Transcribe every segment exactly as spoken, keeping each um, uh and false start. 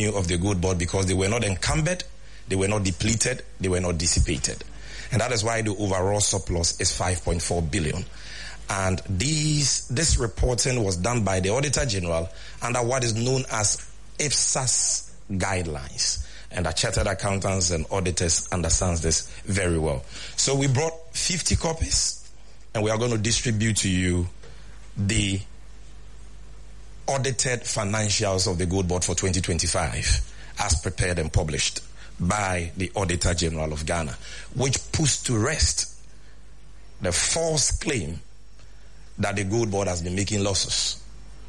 revenue of the gold board because they were not encumbered, they were not depleted, they were not dissipated. And that is why the overall surplus is five point four billion. And these, this reporting was done by the Auditor General under what is known as I F S A S guidelines. And the Chartered Accountants and Auditors understands this very well. So we brought fifty copies, and we are going to distribute to you the audited financials of the Gold Board for twenty twenty-five as prepared and published by the Auditor General of Ghana, which puts to rest the false claim that the Gold Board has been making losses.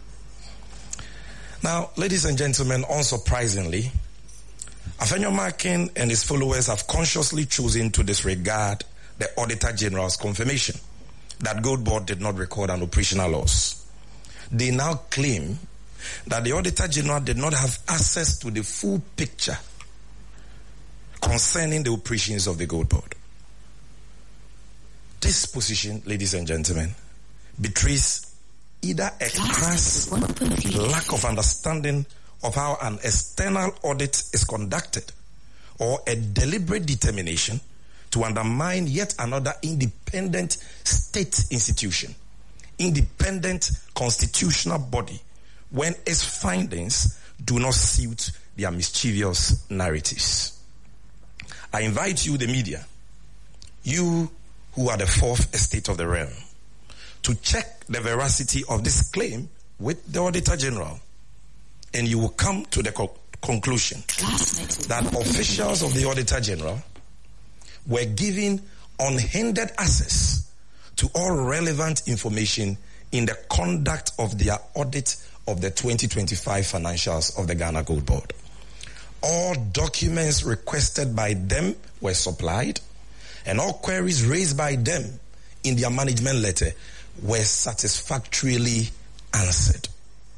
Now, ladies and gentlemen, unsurprisingly, Afenyo Markin and his followers have consciously chosen to disregard the Auditor General's confirmation that Gold Board did not record an operational loss. They now claim that the Auditor General did not have access to the full picture concerning the operations of the Gold Board. This position, ladies and gentlemen, betrays either a crass lack of understanding of how an external audit is conducted or a deliberate determination to undermine yet another independent state institution, independent constitutional body, when its findings do not suit their mischievous narratives. I invite you, the media, you who are the fourth estate of the realm, to check the veracity of this claim with the Auditor General, and you will come to the co- conclusion that officials of the Auditor General were given unhindered access to all relevant information in the conduct of their audit of the twenty twenty-five financials of the Ghana Gold Board. All documents requested by them were supplied, and all queries raised by them in their management letter were satisfactorily answered.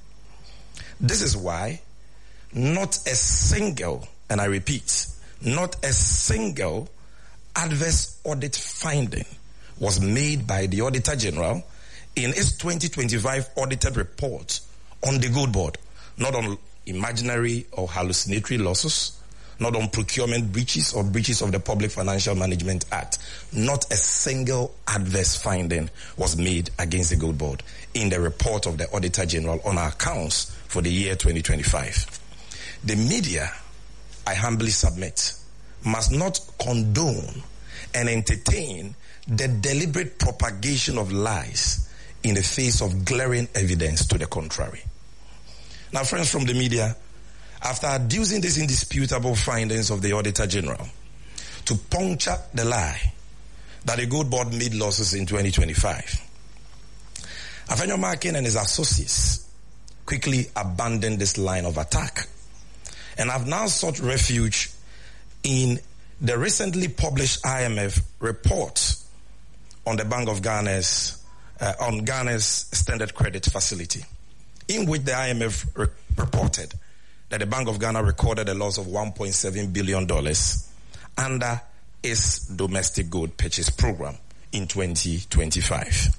This is why not a single, and I repeat, not a single adverse audit finding was made by the Auditor General in its twenty twenty-five audited report on the Gold Board, not on imaginary or hallucinatory losses, not on procurement breaches or breaches of the Public Financial Management Act. Not a single adverse finding was made against the Gold Board in the report of the Auditor General on our accounts for the year twenty twenty-five. The media, I humbly submit, must not condone and entertain the deliberate propagation of lies in the face of glaring evidence to the contrary. Now, friends from the media, after adducing these indisputable findings of the Auditor General to puncture the lie that the Gold Board made losses in twenty twenty-five, Afenyo Markin and his associates quickly abandoned this line of attack and have now sought refuge in the recently published I M F report on the Bank of Ghana's uh, on Ghana's extended credit facility, in which the I M F re- reported that the Bank of Ghana recorded a loss of one point seven billion dollars under its domestic gold purchase program in twenty twenty-five.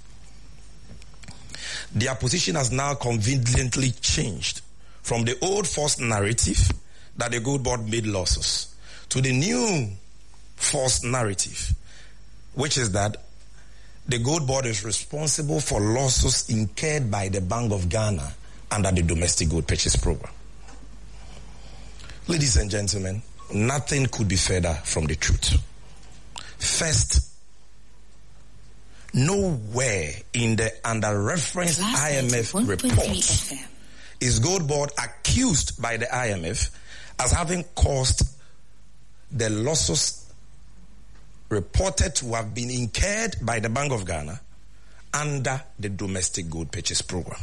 Their position has now conveniently changed from the old false narrative that the Gold Board made losses to the new false narrative, which is that the Gold Board is responsible for losses incurred by the Bank of Ghana under the domestic gold purchase program. Ladies and gentlemen, nothing could be further from the truth. First, nowhere in the under referenced I M F report is Gold Board accused by the I M F as having caused the losses reported to have been incurred by the Bank of Ghana under the domestic gold purchase program.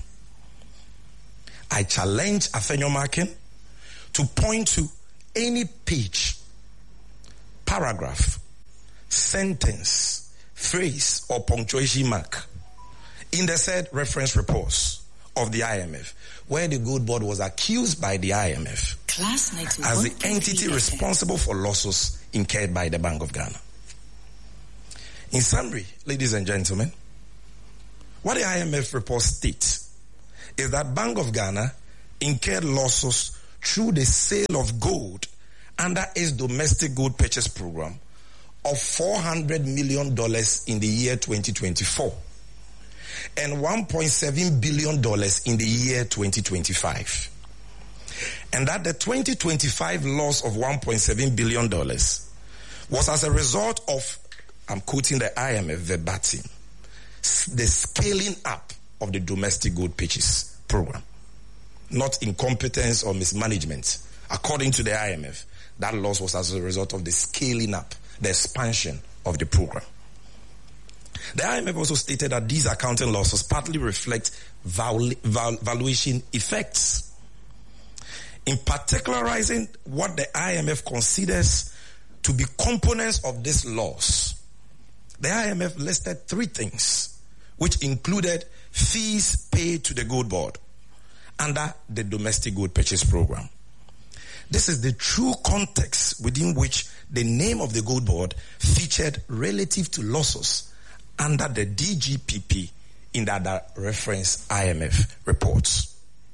I challenge Afenyo Markin to point to any page, paragraph, sentence, phrase, or punctuation mark in the said reference reports of the I M F where the Gold Board was accused by the I M F as the entity responsible for losses incurred by the Bank of Ghana. In summary, ladies and gentlemen, what the I M F report states is that Bank of Ghana incurred losses through the sale of gold under its domestic gold purchase program of four hundred million dollars in the year twenty twenty-four and one point seven billion dollars in the year twenty twenty-five. And that the twenty twenty-five loss of one point seven billion dollars was as a result of, I'm quoting the I M F verbatim, the scaling up of the domestic gold purchase program, not incompetence or mismanagement. According to the I M F, that loss was as a result of the scaling up, the expansion of the program. The I M F also stated that these accounting losses partly reflect val- val- valuation effects. In particularizing what the I M F considers to be components of this loss, the I M F listed three things, which included fees paid to the gold board under the domestic gold purchase program. This is the true context within which the name of the gold board featured relative to losses under the D G P P in the other reference I M F reports.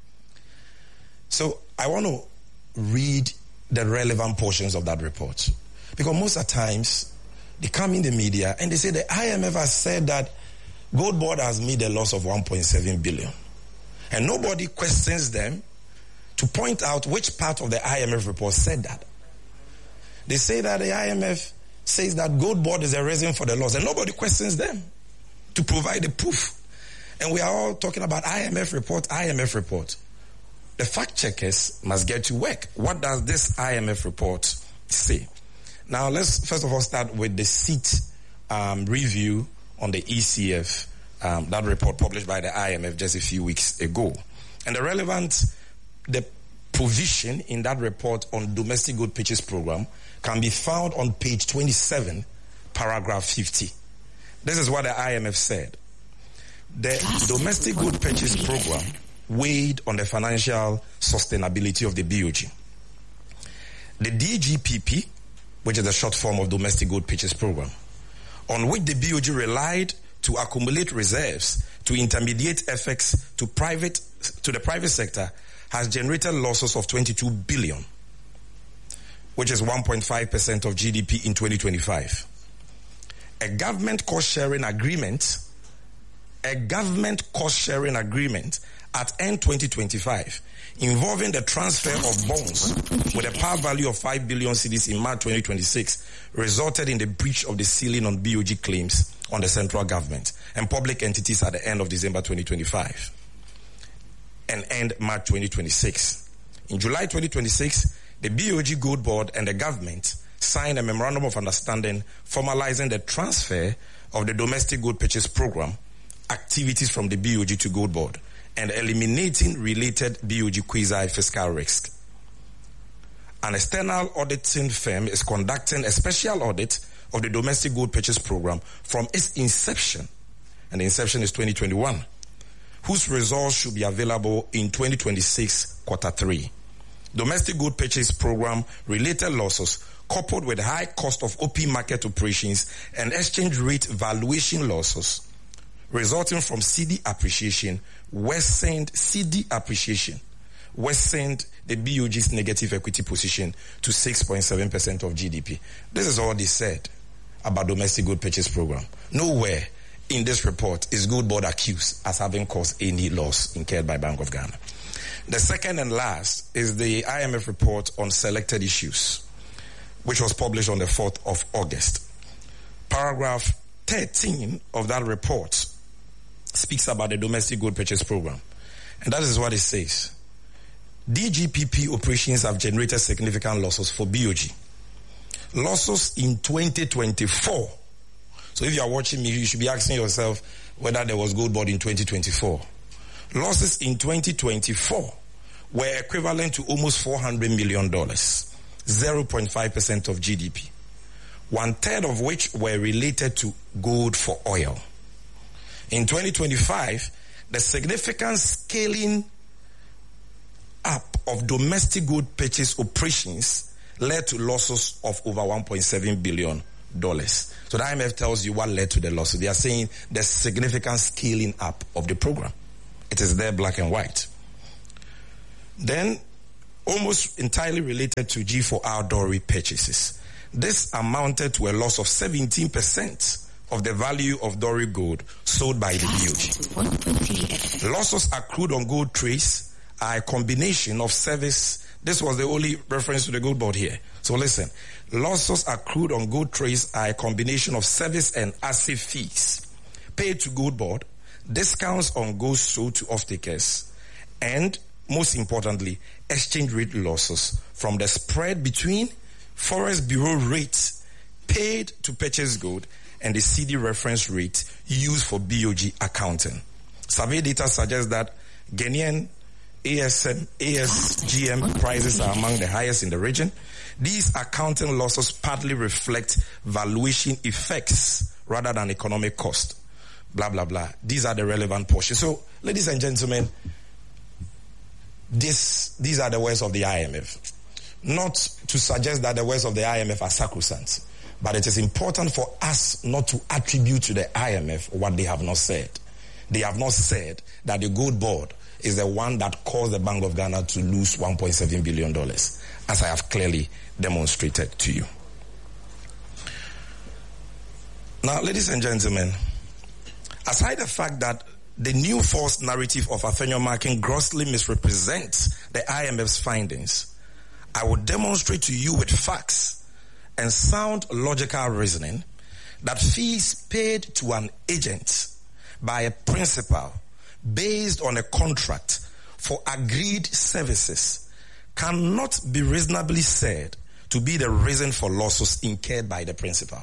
So I want to read the relevant portions of that report, because most of the times they come in the media and they say the I M F has said that gold board has made a loss of one point seven billion, and nobody questions them to point out which part of the I M F report said that. They say that the I M F says that gold board is a reason for the loss, and nobody questions them to provide the proof. And we are all talking about I M F report, I M F report. The fact checkers must get to work. What does this I M F report say? Now, let's first of all start with the seat um, review on the E C F, um, that report published by the I M F just a few weeks ago. And the relevant, the provision in that report on domestic gold purchase program can be found on page twenty-seven, paragraph fifty. This is what the I M F said. The domestic gold purchase program weighed on the financial sustainability of the B O G. The D G P P, which is the short form of domestic gold purchase program, on which the B O G relied to accumulate reserves to intermediate F X to private to the private sector, has generated losses of twenty-two billion, which is one point five percent of G D P in twenty twenty-five. A government cost-sharing agreement, a government cost-sharing agreement at end twenty twenty-five involving the transfer of bonds with a par value of five billion cedis in March twenty twenty-six resulted in the breach of the ceiling on B O G claims on the central government and public entities at the end of December twenty twenty-five and end March twenty twenty-six. In July twenty twenty-six, the B O G Gold Board and the government signed a memorandum of understanding formalizing the transfer of the domestic gold purchase program activities from the B O G to Gold Board and eliminating related B O G quasi-fiscal risk. An external auditing firm is conducting a special audit of the domestic gold purchase program from its inception, and the inception is twenty twenty-one, whose results should be available in twenty twenty-six quarter three. Domestic gold purchase program related losses coupled with high cost of O P market operations and exchange rate valuation losses resulting from C D appreciation worsened C D appreciation worsened the B O G's negative equity position to six point seven percent of G D P. This is all they said about domestic gold purchase program. Nowhere in this report is Gold Board accused as having caused any loss incurred by Bank of Ghana. The second and last is the I M F report on selected issues, which was published on the fourth of August. Paragraph thirteen of that report speaks about the domestic gold purchase program. And that is what it says. D G P P operations have generated significant losses for B O G. Losses in twenty twenty-four. So if you are watching me, you should be asking yourself whether there was Gold Board in twenty twenty-four. Losses in twenty twenty-four were equivalent to almost four hundred million dollars, zero point five percent of G D P, one third of which were related to gold for oil. In twenty twenty-five, the significant scaling up of domestic gold purchase operations led to losses of over one point seven billion dollars. So the I M F tells you what led to the losses. They are saying the significant scaling up of the program. It is there, black and white. Then almost entirely related to G four R Dory purchases. This amounted to a loss of seventeen percent of the value of Dory gold sold by the B O G. Losses accrued on gold trace are a combination of service. This was the only reference to the gold board here. So listen, losses accrued on gold trace are a combination of service and asset fees paid to gold board, discounts on gold sold to off-takers, and most importantly, exchange rate losses from the spread between Forex Bureau rates paid to purchase gold and the C D reference rate used for B O G accounting. Survey data suggests that Ghanaian A S M, A S G M prices are among the highest in the region. These accounting losses partly reflect valuation effects rather than economic cost. Blah, blah, blah. These are the relevant portions. So, ladies and gentlemen, this, these are the words of the I M F. Not to suggest that the words of the I M F are sacrosanct, but it is important for us not to attribute to the I M F what they have not said. They have not said that the gold board is the one that caused the Bank of Ghana to lose one point seven billion dollars, as I have clearly demonstrated to you. Now, ladies and gentlemen, aside the fact that the new false narrative of Afenyo-Markin grossly misrepresents the I M F's findings, I will demonstrate to you with facts and sound logical reasoning that fees paid to an agent by a principal based on a contract for agreed services cannot be reasonably said to be the reason for losses incurred by the principal.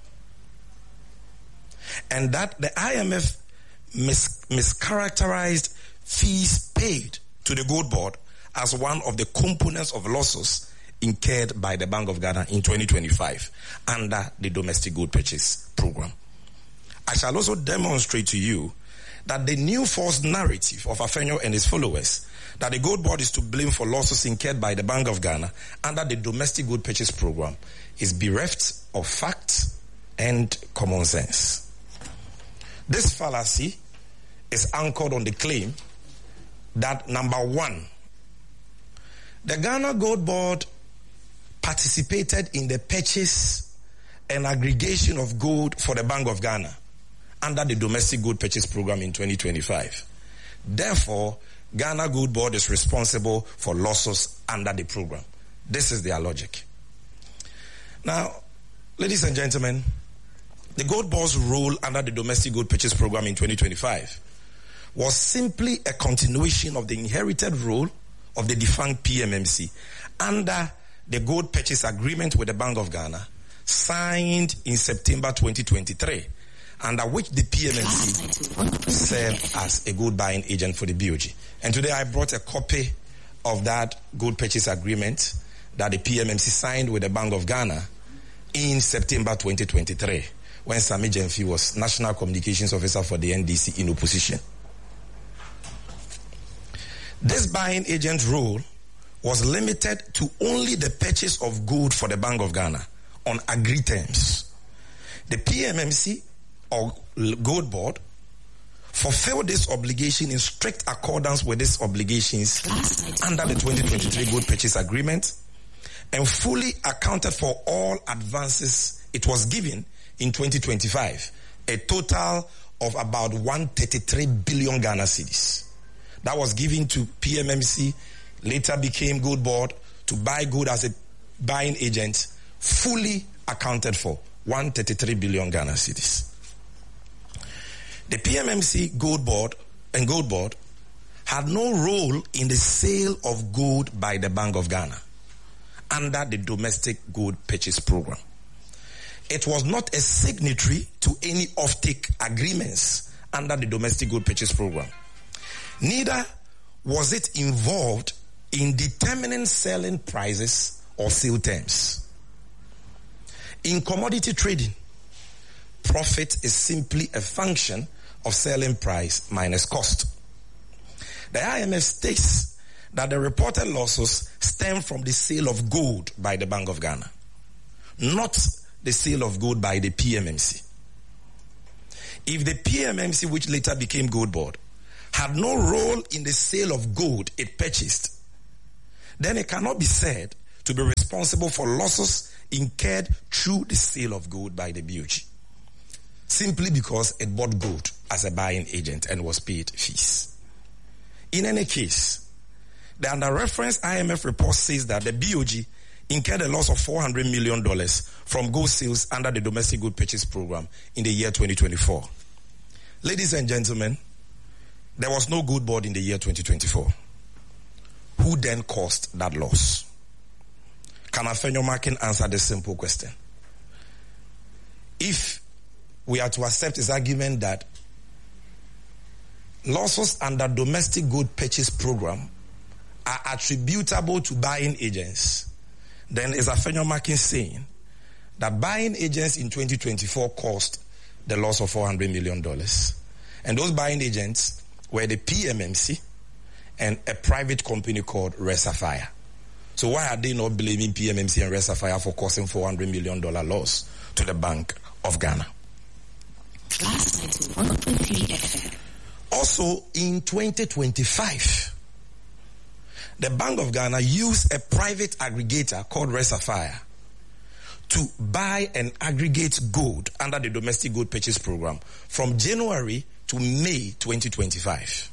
And that the I M F mis- mischaracterized fees paid to the gold board as one of the components of losses incurred by the Bank of Ghana in twenty twenty-five under the domestic gold purchase program. I shall also demonstrate to you that the new false narrative of Afenyo and his followers that the gold board is to blame for losses incurred by the Bank of Ghana under the domestic gold purchase program is bereft of fact and common sense. This fallacy is anchored on the claim that, number one, the Ghana Gold Board participated in the purchase and aggregation of gold for the Bank of Ghana under the domestic gold purchase program in twenty twenty-five. Therefore, Ghana Gold Board is responsible for losses under the program. This is their logic. Now, ladies and gentlemen, the Gold Board's role under the domestic gold purchase program in twenty twenty-five was simply a continuation of the inherited role of the defunct P M M C under the gold purchase agreement with the Bank of Ghana signed in September twenty twenty-three, under which the P M M C served as a gold buying agent for the B O G. And today I brought a copy of that gold purchase agreement that the P M M C signed with the Bank of Ghana in September twenty twenty-three, when Sami Jemfi was National Communications Officer for the N D C in opposition. This buying agent role was limited to only the purchase of gold for the Bank of Ghana on agreed terms. The P M M C or Gold Board fulfilled this obligation in strict accordance with these obligations under the twenty twenty-three Gold Purchase Agreement and fully accounted for all advances it was given in twenty twenty-five, a total of about one hundred thirty-three billion Ghana cedis. That was given to P M M C, later became Gold Board, to buy gold as a buying agent, fully accounted for one hundred thirty-three billion Ghana cedis. The P M M C Gold Board and Gold Board had no role in the sale of gold by the Bank of Ghana under the domestic gold purchase program. It was not a signatory to any offtake agreements under the domestic gold purchase program. Neither was it involved in determining selling prices or sale terms. In commodity trading, profit is simply a function of selling price minus cost. The I M F states that the reported losses stem from the sale of gold by the Bank of Ghana, not the sale of gold by the P M M C. If the P M M C, which later became Gold Board, had no role in the sale of gold it purchased, then it cannot be said to be responsible for losses incurred through the sale of gold by the B O G, simply because it bought gold as a buying agent and was paid fees. In any case, the under-referenced I M F report says that the B O G incurred a loss of four hundred million dollars from gold sales under the Domestic Gold Purchase Program in the year twenty twenty-four. Ladies and gentlemen, there was no gold board in the year twenty twenty-four. Who then caused that loss? Can Afenyomarkin answer this simple question? If we are to accept his argument that losses under Domestic Gold Purchase Program are attributable to buying agents, then is Afenyomarkin saying that buying agents in twenty twenty-four caused the loss of four hundred million dollars? And those buying agents were the P M M C and a private company called Resafire. So why are they not blaming P M M C and Resafire for causing four hundred million dollars loss to the Bank of Ghana? Also, in twenty twenty-five, the Bank of Ghana used a private aggregator called Resafire to buy and aggregate gold under the Domestic Gold Purchase Program from January to May twenty twenty-five.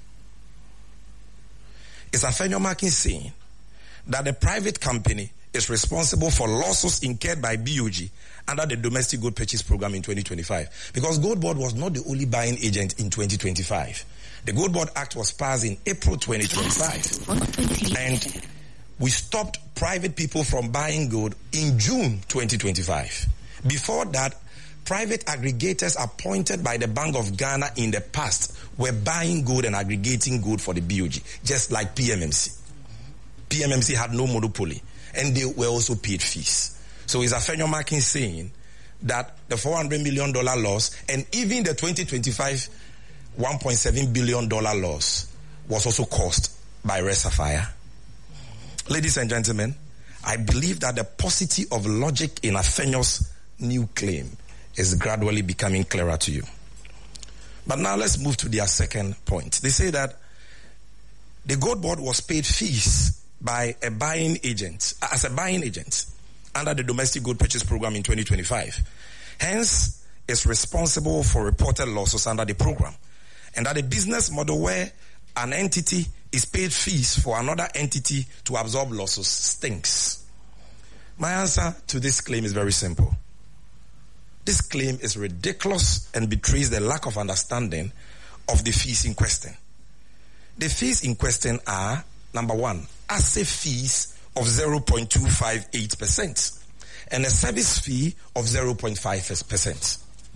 Is Afenyomarkin saying that the private company is responsible for losses incurred by B O G under the Domestic Gold Purchase Program in twenty twenty-five? Because Gold Board was not the only buying agent in twenty twenty-five. The Gold Board Act was passed in April twenty twenty-five. And we stopped private people from buying gold in June twenty twenty-five. Before that, private aggregators appointed by the Bank of Ghana in the past were buying gold and aggregating gold for the B O G, just like P M M C. P M M C had no monopoly, and they were also paid fees. So is Afenyomarkin saying that the four hundred million dollars loss and even the twenty twenty-five one point seven billion dollars loss was also caused by Resafire? Ladies and gentlemen, I believe that the paucity of logic in Afenyo's new claim is gradually becoming clearer to you. But now let's move to their second point. They say that the Gold Board was paid fees by a buying agent, as a buying agent, under the Domestic Gold Purchase Program in twenty twenty-five. Hence, is responsible for reported losses under the program. And that a business model where an entity is paid fees for another entity to absorb losses stinks. My answer to this claim is very simple. This claim is ridiculous and betrays the lack of understanding of the fees in question. The fees in question are, number one, asset fees of zero point two five eight percent and a service fee of zero point five percent.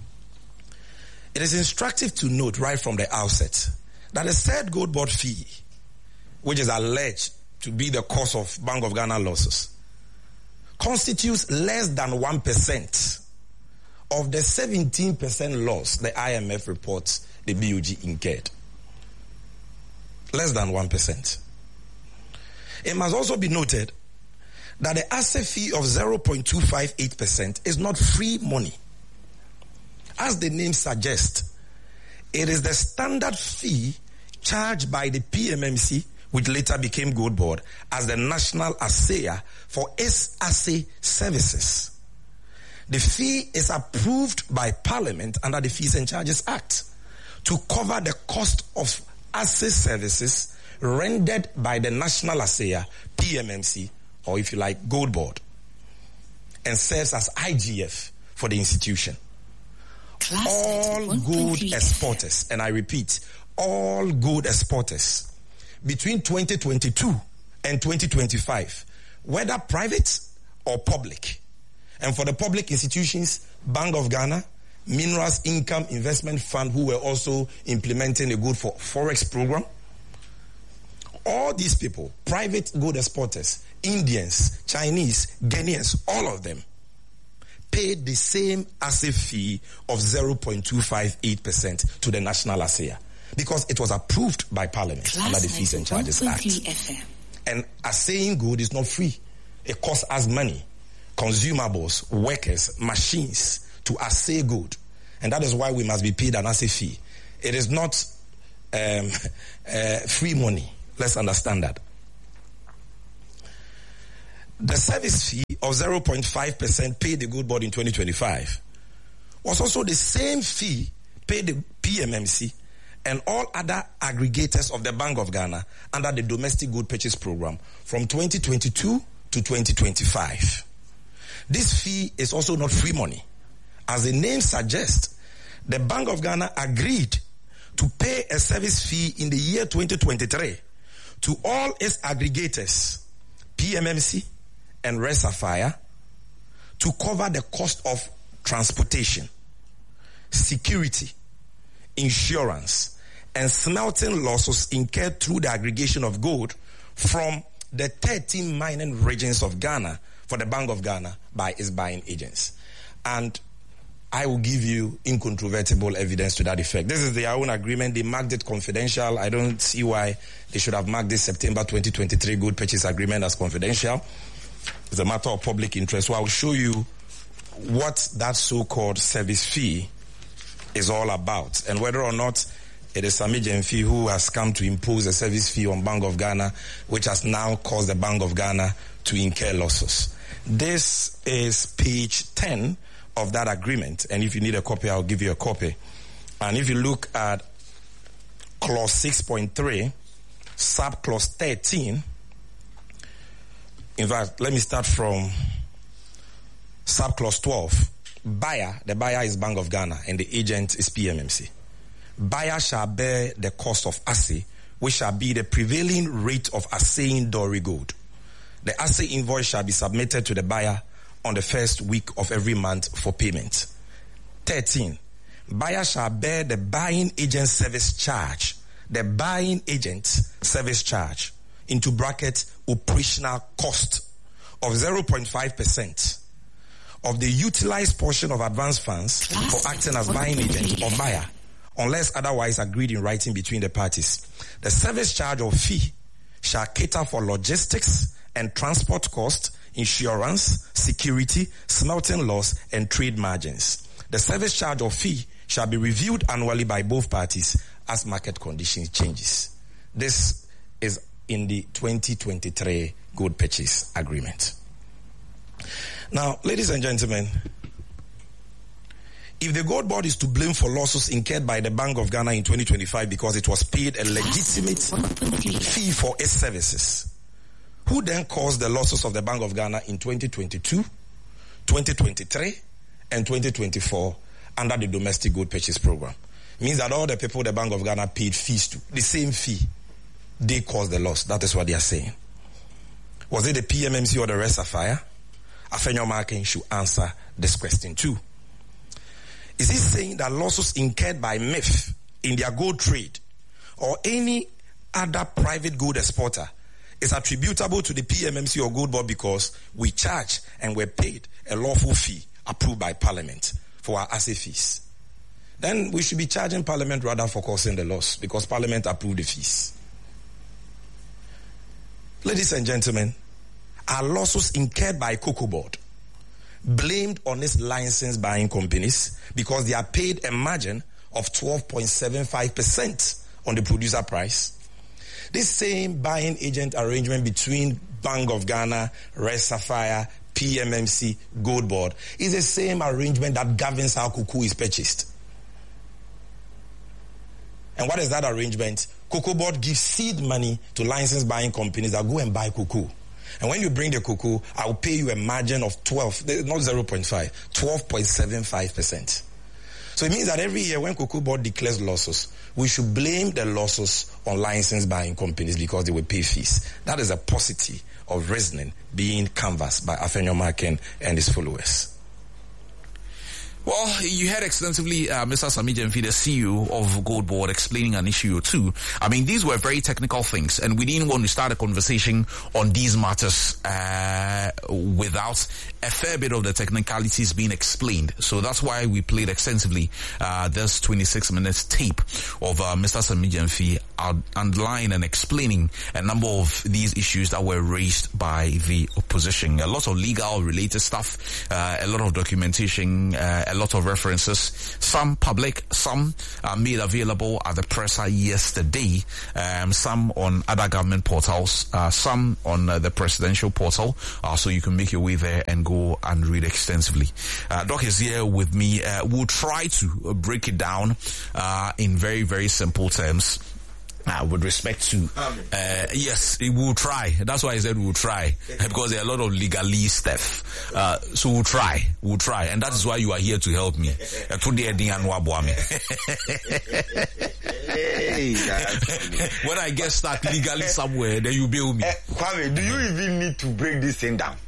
It is instructive to note right from the outset that the said Gold Board fee, which is alleged to be the cause of Bank of Ghana losses, constitutes less than one percent of the seventeen percent loss the I M F reports the B O G incurred. Less than one percent. It must also be noted that the asset fee of zero point two five eight percent is not free money. As the name suggests, it is the standard fee charged by the P M M C, which later became Gold Board, as the national assayer for its assay services. The fee is approved by Parliament under the Fees and Charges Act to cover the cost of assay services rendered by the national assayer, P M M C, or if you like, Gold Board, and serves as I G F for the institution. All gold exporters, and I repeat, all gold exporters between twenty twenty-two and twenty twenty-five, whether private or public, and for the public institutions, Bank of Ghana, Minerals Income Investment Fund, who were also implementing a gold for forex program, all these people, private gold exporters, Indians, Chinese, Ghanaians, all of them paid the same assay fee of zero point two five eight percent to the national assayer because it was approved by Parliament Class under the Fees and Charges Act. F M. And assaying gold is not free. It costs us money, consumables, workers, machines to assay gold. And that is why we must be paid an assay fee. It is not um, uh, free money. Let's understand that. the service fee of zero point five percent paid the Gold Board in twenty twenty-five was also the same fee paid the P M M C and all other aggregators of the Bank of Ghana under the Domestic Good Purchase Program from twenty twenty-two to twenty twenty-five. This fee is also not free money. As the name suggests, the Bank of Ghana agreed to pay a service fee in the year twenty twenty-three to all its aggregators, P M M C and Red Sapphire, to cover the cost of transportation, security, insurance, and smelting losses incurred through the aggregation of gold from the thirteen mining regions of Ghana for the Bank of Ghana by its buying agents. And I will give you incontrovertible evidence to that effect. This is their own agreement. They marked it confidential. I don't see why they should have marked this September twenty twenty-three Gold Purchase Agreement as confidential. It's a matter of public interest. So I will show you what that so-called service fee is all about and whether or not it is Sammy Gyamfi who has come to impose a service fee on Bank of Ghana, which has now caused the Bank of Ghana to incur losses. This is page ten of that agreement, and if you need a copy, I'll give you a copy. And if you look at clause six point three, sub clause thirteen, in fact, let me start from sub clause twelve. Buyer, the buyer is Bank of Ghana, and the agent is P M M C. Buyer shall bear the cost of assay, which shall be the prevailing rate of assaying Doré gold. The assay invoice shall be submitted to the buyer on the first week of every month for payment. thirteen. Buyer shall bear the buying agent service charge, the buying agent service charge, into bracket operational cost of zero point five percent of the utilized portion of advance funds for acting as buying agent or buyer, unless otherwise agreed in writing between the parties. The service charge or fee shall cater for logistics and transport costs, insurance, security, smelting loss, and trade margins. The service charge or fee shall be reviewed annually by both parties as market conditions changes. This is in the twenty twenty-three Gold Purchase Agreement. Now, ladies and gentlemen, if the Gold Board is to blame for losses incurred by the Bank of Ghana in twenty twenty-five because it was paid a legitimate fee for its services, who then caused the losses of the Bank of Ghana in twenty twenty-two, twenty twenty-three, and twenty twenty-four under the Domestic Gold Purchase Program? Means that all the people the Bank of Ghana paid fees to, the same fee, they caused the loss. That is what they are saying. Was it the P M M C or the Red Sapphire? Afenyo Markin should answer this question too. Is he saying that losses incurred by M I F in their gold trade or any other private gold exporter is attributable to the P M M C or Gold Board because we charge and we're paid a lawful fee approved by Parliament for our assay fees? Then we should be charging Parliament rather for causing the loss because Parliament approved the fees. Ladies and gentlemen, are losses incurred by Cocoa Board blamed on its license buying companies because they are paid a margin of twelve point seven five percent on the producer price? This same buying agent arrangement between Bank of Ghana, Red Sapphire, P M M C, Gold Board is the same arrangement that governs how cocoa is purchased. And what is that arrangement? Cocoa Board gives seed money to license buying companies that go and buy cocoa. And when you bring the cocoa, I'll pay you a margin of twelve, not zero point five, twelve point seven five percent. So it means that every year when Cocoa Board declares losses, we should blame the losses on license buying companies because they will pay fees. That is a paucity of reasoning being canvassed by Afenyo Markin and his followers. Well, you heard extensively uh, Mister Sammy Gyamfi, the C E O of Gold Board, explaining an issue or two. I mean, these were very technical things, and we didn't want to start a conversation on these matters uh, with without a fair bit of the technicalities being explained. So that's why we played extensively uh, this twenty-six minutes tape of uh, Mister Sammy Gyamfi underlying and explaining a number of these issues that were raised by the opposition. A lot of legal related stuff, uh, a lot of documentation, uh, a lot of references, some public, some uh, made available at the presser yesterday, um, some on other government portals, uh, some on uh, the presidential portal, uh, so you can make your way there and go and read extensively. Uh, Doc is here with me. Uh, we'll try to break it down uh, in very, very simple terms. Uh, with respect to, uh, yes, we'll try. That's why I said we'll try, because there are a lot of legalese stuff. Uh, so we'll try, we'll try. And that is why you are here to help me. When I get stuck legally somewhere, then you bail me. Uh, Kwame, do you even need to break this thing down?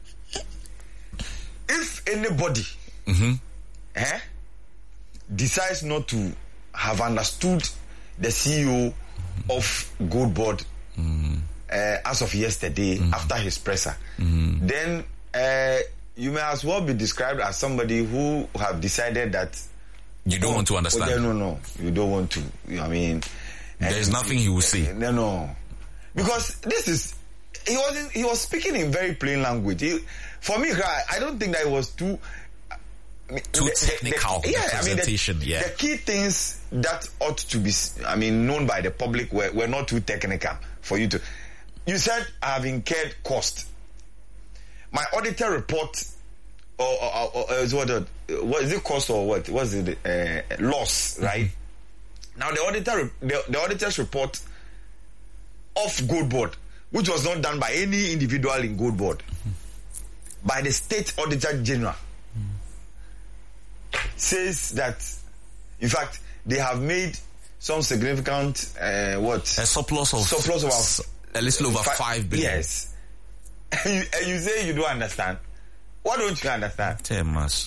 If anybody mm-hmm. eh, decides not to have understood the C E O of Gold Board mm. uh, as of yesterday mm. after his presser, mm. then uh, you may as well be described as somebody who have decided that you don't oh, want to understand. Oh, no, no, you don't want to. I mean, there is nothing he will say. No, no, because this is he wasn't. He was speaking in very plain language. He, for me, I don't think that it was too. Too the, technical the, the, yeah, presentation, I mean, the, yeah. The key things that ought to be, I mean, known by the public were, were not too technical for you to. You said I have incurred cost. My auditor report, or, or, or, or is what, uh, what is it cost or what? What is it? Uh, loss, right? Mm-hmm. Now the auditor, the, the auditor's report of Gold Board, which was not done by any individual in Gold Board, mm-hmm. by the State Auditor General. Says that, in fact, they have made some significant uh, what a surplus of surplus of a little over five, five billion. Yes, and you, and you say you don't understand. What don't you understand? Tell us.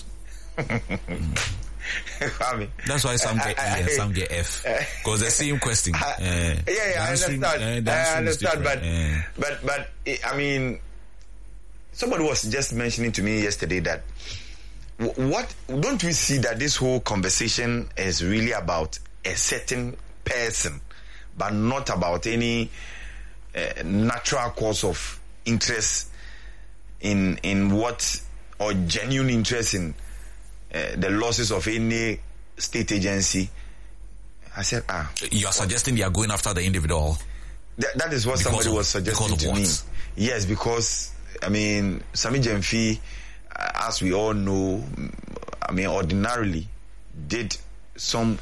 mm. That's why some get E and some get F, because the same question. Uh, yeah, yeah, I understand. Uh, I understand, but uh, but but I mean, somebody was just mentioning to me yesterday that. What don't we see that this whole conversation is really about a certain person, but not about any uh, natural cause of interest in in what or genuine interest in uh, the losses of any state agency? I said, ah, you are suggesting they are going after the individual. Th- that is what because somebody of, was suggesting to what? me. Yes, because I mean, Sammy Gyamfi, as we all know, I mean, ordinarily did some,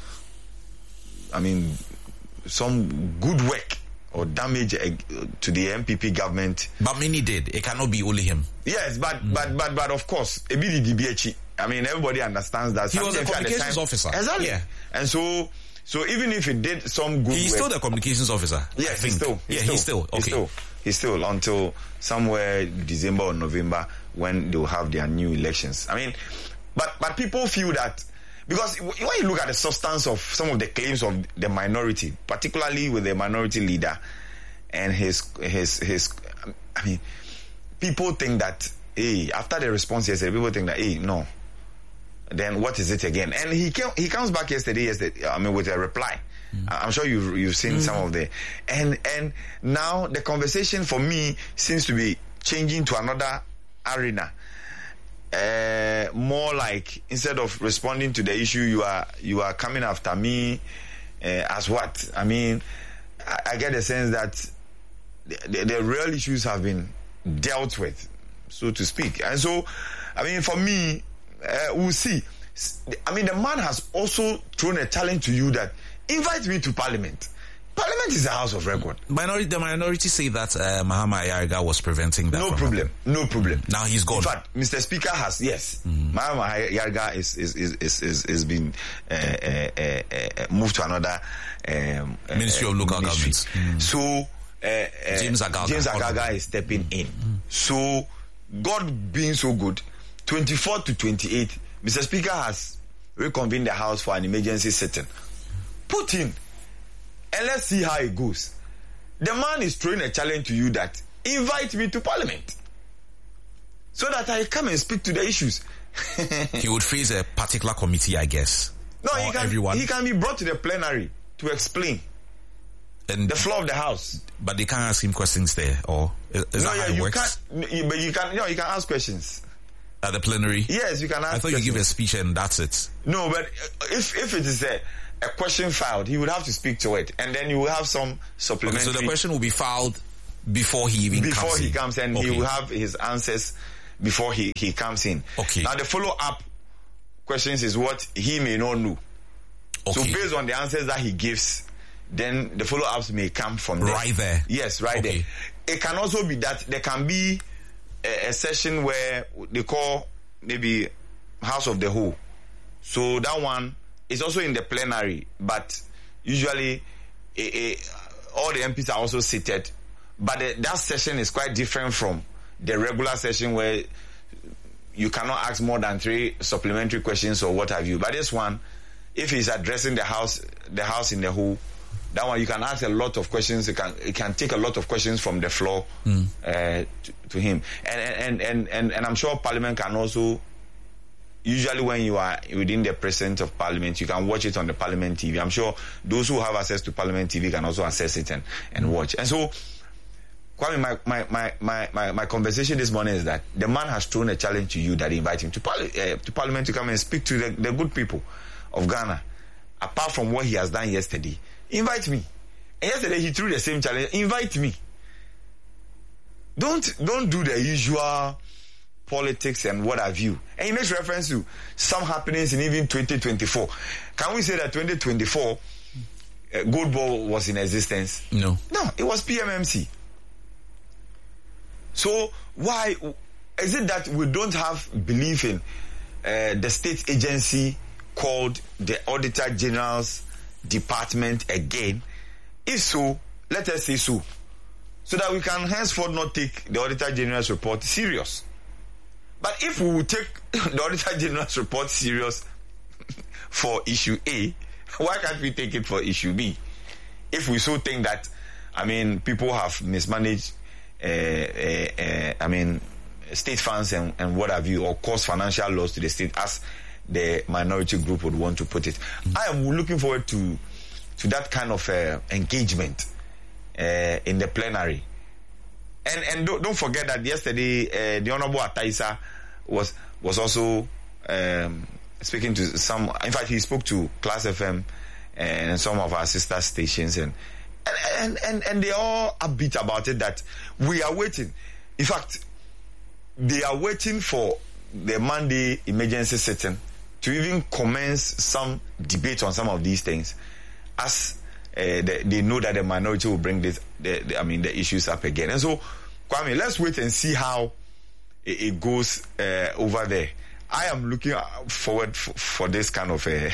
I mean, some good work or damage uh, to the M P P government. But many did. It cannot be only him. Yes, but mm. but but but of course, I mean, everybody understands that. He was a communications officer. Exactly. Yeah. And so, so even if he did some good he's work, still the communications officer. Yes, he's still. He's yeah, still, he's still. Okay. He's still, he's still until somewhere December or November when they'll have their new elections. I mean, but but people feel that because when you look at the substance of some of the claims of the minority, particularly with the minority leader and his his his, I mean, people think that hey, after the response yesterday, people think that hey, no. Then what is it again? And he came, he comes back yesterday, yesterday. I mean, with a reply. Mm. I'm sure you've you've seen mm. some of the, and and now the conversation for me seems to be changing to another arena. Uh, more like instead of responding to the issue, you are you are coming after me uh, as what? I mean, I, I get the sense that the, the, the real issues have been dealt with, so to speak. And so, I mean, for me. Uh, we'll see. I mean, the man has also thrown a challenge to you that invite me to Parliament. Parliament is a house of record. Minority, the minority say that uh, Mahama Ayariga was preventing that. No problem. Happening. No problem. Now he's gone. In fact, Mister Speaker has yes. Mm-hmm. Mahama Ayariga is is is is is, is been uh, uh, uh, uh, moved to another um, Ministry uh, of Local Governments. Mm-hmm. So uh, uh, James Agaga, James Agaga is stepping in. Mm-hmm. So God being so good. twenty-fourth to twenty-eighth, Mister Speaker has reconvened the House for an emergency sitting. Put in, and let's see how it goes. The man is throwing a challenge to you that invite me to Parliament. so that I come and speak to the issues. He would face a particular committee, I guess. No, or he can, everyone. he can be brought to the plenary to explain and the floor of the House. But they can't ask him questions there, or is, is no, that yeah, how it you works? can't. You, but you can, you know, you can ask questions At the plenary? Yes, you can ask I thought questions. you give a speech and that's it. No, but if if it is a, a question filed, he would have to speak to it, and then you will have some supplementary. Okay, so the question will be filed before he even before comes he in. comes, and okay. he will have his answers before he, he comes in. Okay. Now the follow up questions is what he may not know. Okay. So based on the answers that he gives, then the follow ups may come from there. Right there. Yes, right okay. there. It can also be that there can be a, a session where they call maybe House of the Whole. So that one is also in the plenary, but usually a, a, all the M Ps are also seated. But the, that session is quite different from the regular session where you cannot ask more than three supplementary questions or what have you. But this one, if he's addressing the house, the house in the whole, that one you can ask a lot of questions. It can it can take a lot of questions from the floor mm. uh, to, to him, and and, and and and I'm sure Parliament can also. Usually, when you are within the presence of Parliament, you can watch it on the Parliament T V. I'm sure those who have access to Parliament T V can also access it and, and watch. And so, Kwame, my, my, my, my, my, my conversation this morning is that the man has thrown a challenge to you that invite him to, parli- uh, to Parliament to come and speak to the, the good people of Ghana. Apart from what he has done yesterday, invite me. And yesterday he threw the same challenge. Invite me. Don't don't do the usual politics and what have you. And he makes reference to some happenings in even twenty twenty-four. Can we say that twenty twenty-four uh, Gold Ball was in existence? No. No, it was P M M C. So why is it that we don't have belief in uh, the state agency called the Auditor General's Department again? If so, let us say so, so that we can henceforth not take the Auditor General's report serious. But if we will take the Auditor General's report serious for issue A, why can't we take it for issue B? If we so think that, I mean, people have mismanaged, uh, uh, uh, I mean, state funds and, and what have you, or caused financial loss to the state, as the minority group would want to put it. I am looking forward to to that kind of uh, engagement uh, in the plenary. And and don't, don't forget that yesterday uh, the Honorable Ataisa was was also um, speaking to some. In fact, he spoke to Class F M and some of our sister stations, and and and and they all upbeat about it. That we are waiting. In fact, they are waiting for the Monday emergency sitting to even commence some debate on some of these things, as uh, they, they know that the minority will bring this, the, the, I mean, the issues up again. And so, Kwame, let's wait and see how it, it goes uh, over there. I am looking forward for, for this kind of uh,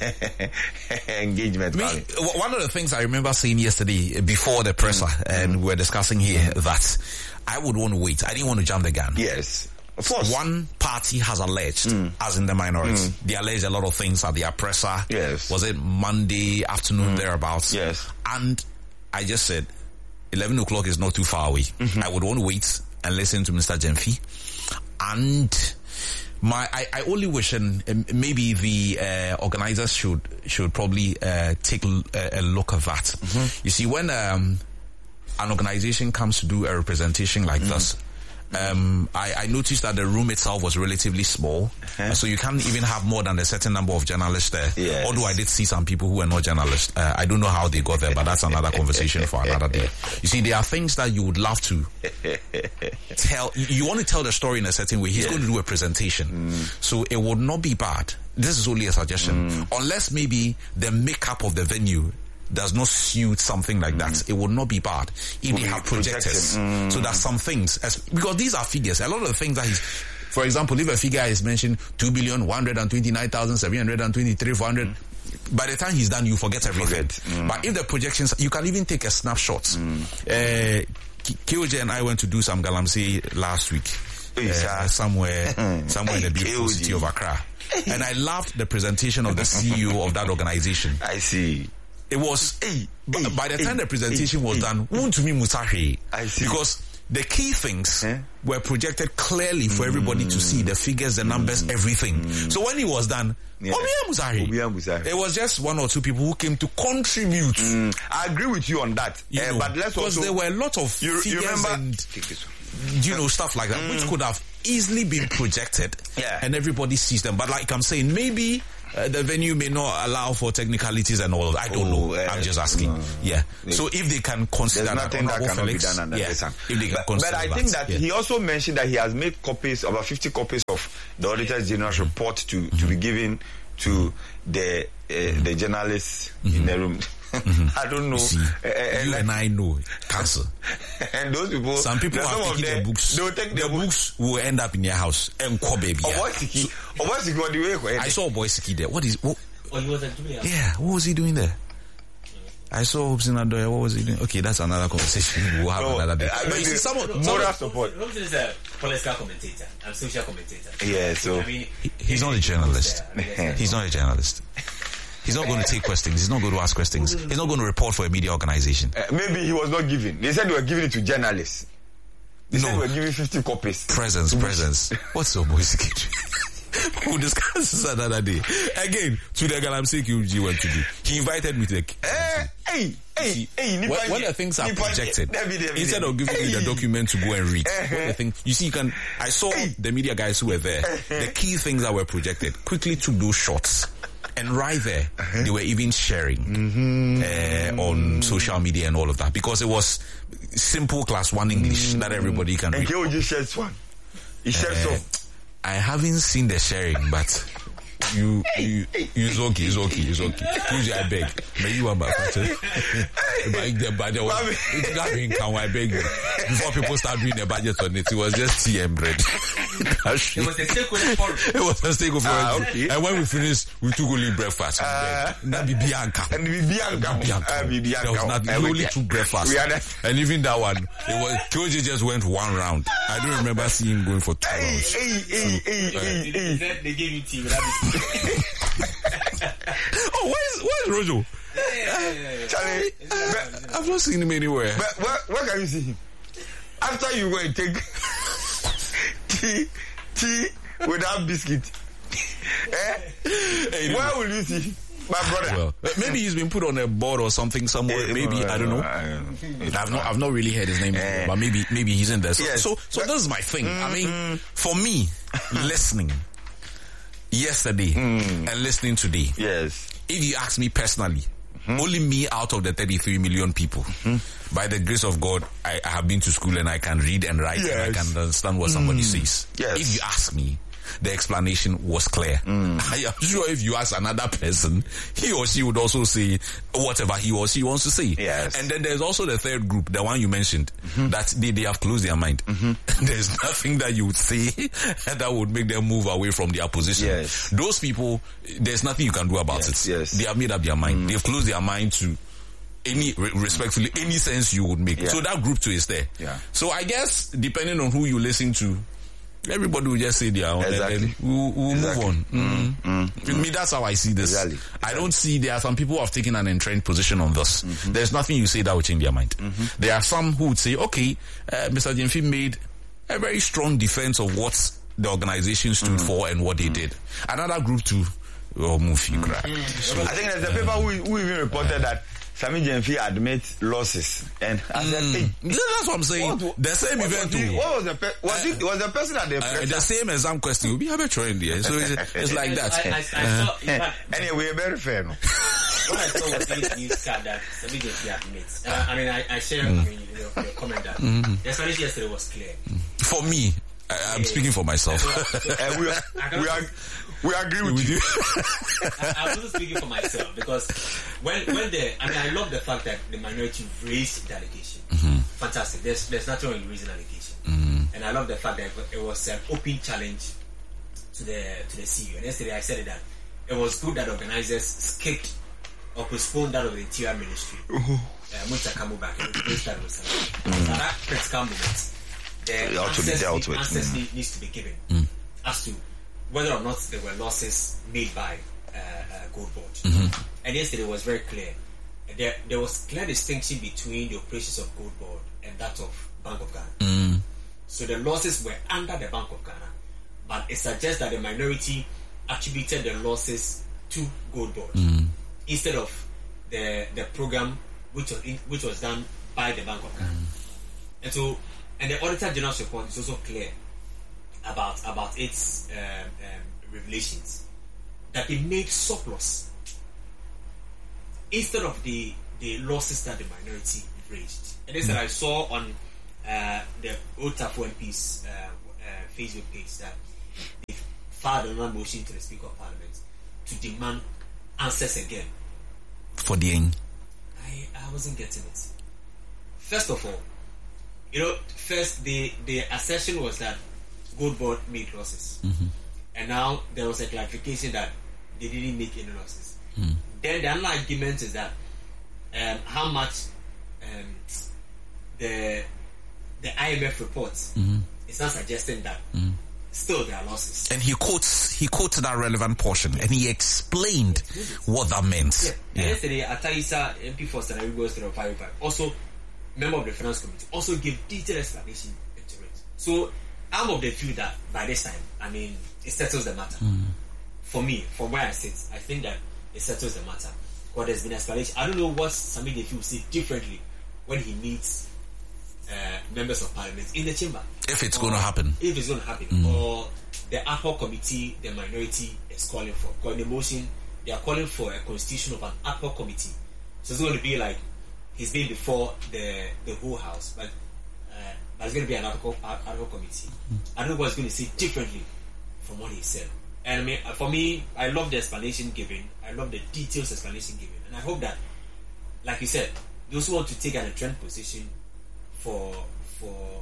engagement. Me, one of the things I remember saying yesterday before the presser, mm. and mm. we were discussing here, mm. that I would want to wait. I didn't want to jump the gun. Yes. Of course. One party has alleged, mm. as in the minority, mm. they alleged a lot of things at their presser. Yes. Was it Monday afternoon, mm. thereabouts? Yes. And I just said, eleven o'clock is not too far away. Mm-hmm. I would want to wait and listen to Mister Gyamfi. And my, I, I only wish, and maybe the uh, organizers should should probably uh, take a, a look at that. Mm-hmm. You see, when um, an organization comes to do a representation like mm-hmm. this, Um, I, I noticed that the room itself was relatively small, uh-huh. so you can't even have more than a certain number of journalists there. Yes. Although I did see some people who were not journalists. Uh, I don't know how they got there, but that's another conversation for another day. You see, there are things that you would love to tell. You want to tell the story in a certain way. He's yes. going to do a presentation, mm. so it would not be bad. This is only a suggestion, mm. unless maybe the makeup of the venue does not suit something like that. Mm. It would not be bad if we'll they have projectors. Mm. So that some things, as, because these are figures. A lot of the things that he's, for example, if a figure is mentioned, two billion, one hundred twenty-nine thousand, seven hundred twenty-three, four hundred, mm. by the time he's done, you forget everything. Forget. Mm. But if the projections, you can even take a snapshot. Mm. Uh, K O J and I went to do some Galamsey last week. Uh, somewhere, somewhere in the beautiful city of Accra. And I loved the presentation of the C E O of that organization. I see. It was, hey, by, hey, by the time hey, the presentation hey, was hey, done, won't to me Musahi. I see. Because the key things eh? were projected clearly for everybody mm. to see, the figures, the numbers, mm. everything. Mm. So when it was done, yeah. Obiang Musari, Musari. It was just one or two people who came to contribute. Mm. I agree with you on that. You uh, know, but let's because also, there were a lot of you, figures you remember, and you know stuff like that, mm. which could have easily been projected, yeah. and everybody sees them. But like I'm saying, maybe uh, the venue may not allow for technicalities and all of that. I don't oh, know. Uh, I'm just asking. No. Yeah. So if they can consider There's nothing that, that cannot Felix, be done under yeah, the sun. If they can but, consider but I that, think that yeah. he also mentioned that he has made copies, about fifty copies of the Auditor General's report to, mm-hmm. to be given to the uh, mm-hmm. the journalists mm-hmm. in the room. Mm-hmm. I don't know. See, uh, you like, and I know cancer. And those people, some people are taking their books. They'll take their books will end up in your house. And baby. Obosiki. Obosiki, what do you I saw Obosiki there. What is? What? Oh, he was at Julia. Yeah. What was he doing there? I saw Hobson Adoya. What was he doing? Okay, that's another conversation. We'll have no, another day. Uh, but you see, someone, moral someone, support. Hobson is a political commentator and social commentator. Yeah, so I mean, he, he's not a journalist. I mean, he's not a journalist. He's not going to take questions. He's not going to ask questions. He's not going to report for a media organization. Uh, maybe he was not giving. They said they were giving it to journalists. They no. said they were giving fifty copies. Presence, presence. What's your boy secretary? We'll discuss this another day. Again, to the Galamsey Q G went to do. He invited me to the... Uh, hey, hey, See, hey, when, when the things are projected, instead of giving hey. me the document to go and read, uh-huh. when the thing, you see, you can. I saw hey. the media guys who were there. Uh-huh. The key things that were projected quickly took those shots. And right there, uh-huh. they were even sharing mm-hmm. uh, on social media and all of that because it was simple class one English mm-hmm. that everybody can read. And K O G shares one. He shares uh, some. I haven't seen the sharing, but you, you, it's okay, it's okay, it's okay. Usually I beg. May you want back? But the budget was, it's not being count, I beg you. Before people start doing the budget on it, it was just tea and bread. It was a steak with porridge. It was a steak with porridge. Ah, okay. And when we finished, we took only breakfast. Uh, and Bianca. And Bianca. Bianca. There was nothing. We only took breakfast. And even that one, it was, K O J just went one round. I don't remember seeing him going for two hey, rounds. Hey, hey, hey, hey, hey, hey. They gave you tea without this. Oh, where is, where is Rojo? Yeah, yeah, yeah, yeah. Charlie, I, I, I've not seen him anywhere. But where, where can you see him? After you go and take tea, tea without biscuit, eh? Hey, where will you see him? My brother. Well, maybe he's been put on a board or something somewhere. Maybe I don't know. I've not. I've not really heard his name, uh, but maybe maybe he's in there. So yes. so, so this is my thing. Mm-hmm. I mean, for me, listening yesterday mm. and listening today. Yes. If you ask me personally, mm-hmm. only me out of the thirty-three million people, mm-hmm. by the grace of God, I, I have been to school and I can read and write yes. and I can understand what somebody mm. says. Yes. If you ask me, the explanation was clear. Mm. I am sure if you ask another person, he or she would also say whatever he or she wants to say. Yes. And then there's also the third group, the one you mentioned, mm-hmm. that they, they have closed their mind. Mm-hmm. There's nothing that you would say that would make them move away from their position. Yes. Those people, there's nothing you can do about yes, it. Yes. They have made up their mind. Mm. They've closed their mind to any, respectfully, any sense you would make. Yeah. So that group too is there. Yeah. So I guess, depending on who you listen to, everybody will just say their own exactly. and then we'll, we'll exactly. move on. Mm-hmm. Mm-hmm. To me, that's how I see this. Exactly. I don't see, there are some people who have taken an entrenched position on this. Mm-hmm. There's nothing you say that will change their mind. Mm-hmm. There are some who would say, okay, uh, Mister Gyamfi made a very strong defense of what the organization stood mm-hmm. for and what they did. Another group too, oh, Mufi. Mm-hmm. So, I think there's a paper who, who even reported that Sammy Gyamfi admits losses, and I said, mm. hey, that's what I'm saying. What, the same what event. Was he, what was the pe- was uh, it was the person at the uh, the same exam question will be a better in there. So it's, it's like that. I, I, I saw, uh, anyway, very fair. No? When I saw the news card that Sammy Gyamfi admits, uh, I mean, I, I share mm. I mean, your, your comment that mm-hmm. the explanation yesterday was clear. For me, I, I'm yeah. speaking for myself. uh, we are, we are, we agree with, with you. you. I, I'm also speaking for myself because when when the I mean I love the fact that the minority raised the allegation. Mm-hmm. Fantastic. There's there's nothing wrong with raising allegation, mm-hmm. and I love the fact that it was an open challenge to the to the C E O. And yesterday I said it that it was good that organizers skipped or postponed that of the Interior Ministry, Mucha uh, Kambu back and replaced that with something. Mm-hmm. At that critical moment, the answers, dealt with. answers mm-hmm. needs to be given mm-hmm. as to whether or not there were losses made by uh, uh, Gold Board. Mm-hmm. And yesterday was very clear there, there was clear distinction between the operations of Gold Board and that of Bank of Ghana. Mm. So the losses were under the Bank of Ghana, but it suggests that the minority attributed the losses to Gold Board mm. instead of the the program which was in, which was done by the Bank of Ghana. Mm. And so, and the Auditor General's report is also clear about about its um, um, revelations that it made surplus instead of the the losses that the minority raised. And this mm. that I saw on uh, the Old Tafu M P's uh, uh, Facebook page that they filed another motion to the Speaker of Parliament to demand answers again. For the end. I, I wasn't getting it. First of all, you know, first the, the assertion was that Gold Board made losses. Mm-hmm. And now there was a clarification that they didn't make any losses. Mm. Then the other argument is that um, how much um, the the I M F reports mm-hmm. is not suggesting that mm. still there are losses. And he quotes he quotes that relevant portion and he explained what that meant. Yeah. Yeah. And yesterday, Ataisa M P for Sanarigo State of five also member of the Finance Committee, also gave detailed explanation into it. So I'm of the view that by this time, I mean, it settles the matter. Mm. For me, from where I sit, I think that it settles the matter. Because there's been explanation. I don't know what Sami Defi will say differently when he meets uh, members of parliament in the chamber. If it's or going to happen. If it's going to happen. Mm. Or the ad hoc committee, the minority is calling for. Because in the motion, they are calling for a constitution of an ad hoc committee. So it's going to be like he's been before the the whole house, but uh, but it's going to be an ad hoc, ad hoc committee. Mm. I don't know what he's going to say differently from what he said. And I mean, for me, I love the explanation given. I love the details explanation given, and I hope that, like you said, those who want to take an entrenched position for for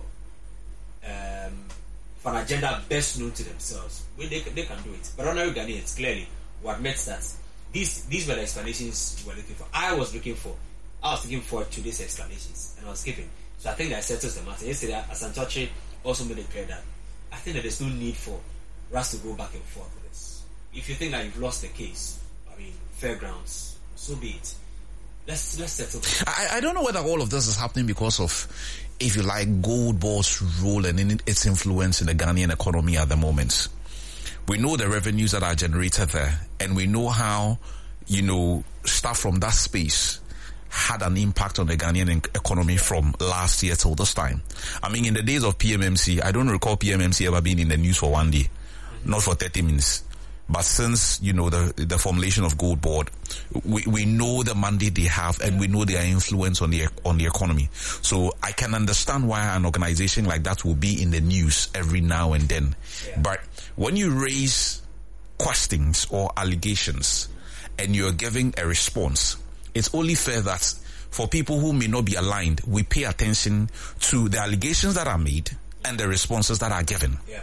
um, for an agenda best known to themselves, well, they they can do it. But ordinary Ghanaians clearly will admit that these these were the explanations you were looking for. I was looking for. I was looking forward to these explanations, and I was given. So I think that settles the matter. Yesterday, Asantoche also made it clear that I think that there's no need for us to go back and forth with this. If you think that you've lost the case, I mean, fair grounds, so be it. Let's let's settle it. I, I don't know whether all of this is happening because of, if you like, Gold Board's role and in its influence in the Ghanaian economy at the moment. We know the revenues that are generated there, and we know how, you know, stuff from that space had an impact on the Ghanaian economy from last year till this time. I mean, in the days of P M M C, I don't recall P M M C ever being in the news for one day, mm-hmm. not for thirty minutes. But since, you know, the the formulation of Gold Board, we, we know the mandate they have, and we know their influence on the on the economy. So I can understand why an organization like that will be in the news every now and then. Yeah. But when you raise questions or allegations and you're giving a response, it's only fair that for people who may not be aligned, we pay attention to the allegations that are made and the responses that are given. Yeah.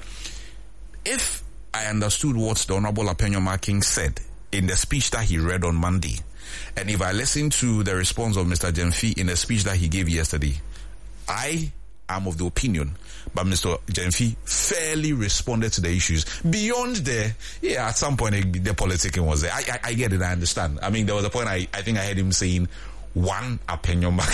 If I understood what the Honorable Apenyo King said in the speech that he read on Monday, and if I listen to the response of Mister Gyamfi in the speech that he gave yesterday, I am of the opinion but Mister Gyamfi fairly responded to the issues beyond the, yeah, at some point the politicking was there. I, I, I get it, I understand. I mean, there was a point I, I think I heard him saying one opinion mark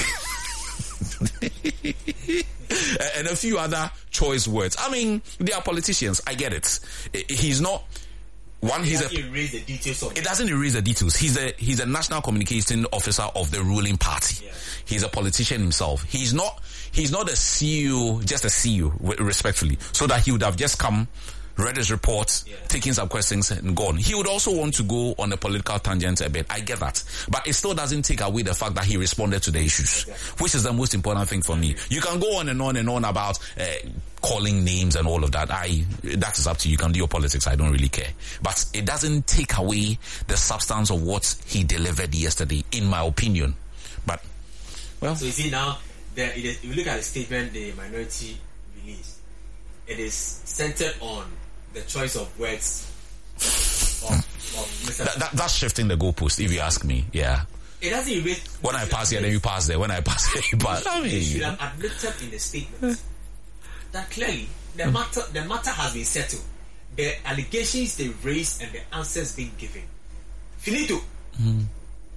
and a few other choice words. I mean, they are politicians. I get it. He's not one. He's a. Erase the details of it doesn't erase the details. He's a he's a national communication officer of the ruling party. Yeah. He's a politician himself. He's not he's not a C E O, just a C E O, respectfully, so that he would have just come, read his report, yeah. taking some questions and gone. He would also want to go on a political tangent a bit. I get that. But it still doesn't take away the fact that he responded to the issues, exactly. which is the most important thing for me. You can go on and on and on about uh, calling names and all of that. I that is up to you. You can do your politics. I don't really care. But it doesn't take away the substance of what he delivered yesterday, in my opinion. But, well. So you see now, there, it is, if you look at the statement the minority released, it is centered on the choice of words of, of Mister That, that, that's shifting the goalpost, if you ask me. Yeah. It doesn't erase. When I pass here, then you pass there. When I pass here, you pass. I mean, they should have admitted in the statement that clearly the matter the matter has been settled. The allegations they raised and the answers being given. Finito. Mm.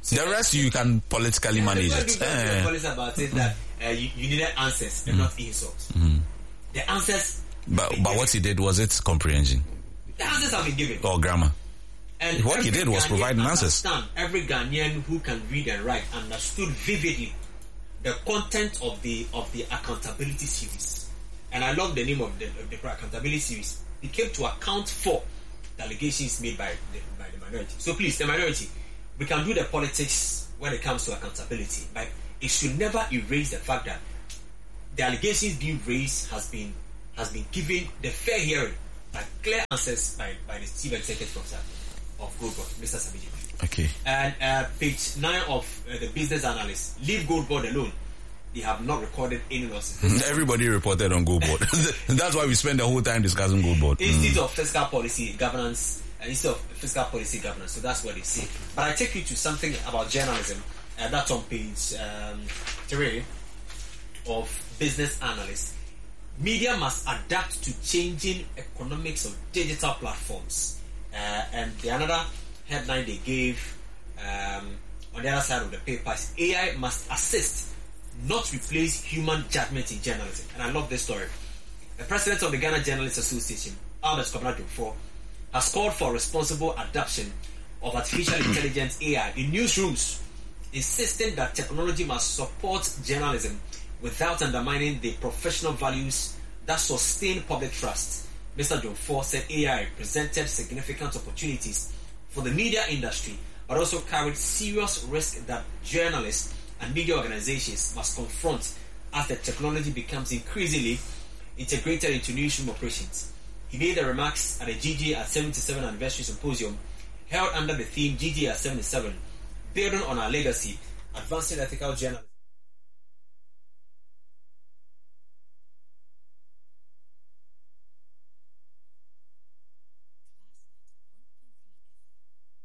The rest you can politically yeah, manage the it. Uh, uh, policy about it that uh, you, you needed answers and mm. not insults. Mm. The answers. But but what he did, was it comprehension? The answers have been given. Or grammar? And what he did was Ghanaian provide answers. Every Ghanaian who can read and write understood vividly the content of the of the accountability series. And I love the name of the, of the accountability series. It came to account for the allegations made by the, by the minority. So please, the minority, we can do the politics when it comes to accountability, but it should never erase the fact that the allegations being raised has been has been given the fair hearing and clear answers by, by the chief executive officer of Goldboard, Mister Samiji. Okay. And uh, page nine of uh, the business analyst, leave Goldboard alone. They have not recorded any losses. Everybody reported on Goldboard. That's why we spend the whole time discussing Goldboard. Institute mm. of Fiscal Policy Governance, uh, Institute of Fiscal Policy Governance. So that's what they say. But I take you to something about journalism. Uh, that's on page um, three of business analyst. Media must adapt to changing economics of digital platforms. Uh, and the another headline they gave um, on the other side of the paper is A I must assist, not replace human judgment in journalism. And I love this story. The president of the Ghana Journalists Association, Albert Kwabena Dwumfour, has called for responsible adoption of artificial intelligence A I in newsrooms, insisting that technology must support journalism without undermining the professional values that sustain public trust. Mister Dwumfour said A I presented significant opportunities for the media industry, but also carried serious risk that journalists and media organizations must confront as the technology becomes increasingly integrated into newsroom operations. He made the remarks at the G G A seventy-seven Anniversary Symposium held under the theme G G A seventy-seven, Building on Our Legacy, Advancing Ethical Journalism.